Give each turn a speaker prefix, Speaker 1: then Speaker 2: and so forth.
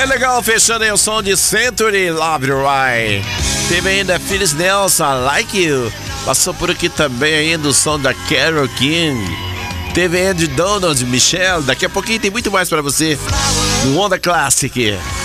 Speaker 1: legal, fechando aí o som de Century, Love You Right. Teve ainda Phyllis Nelson, Like You. Passou por aqui também ainda o som da Carole King. Teve Andy Donald, Michelle. Daqui a pouquinho tem muito mais pra você no Onda Classic.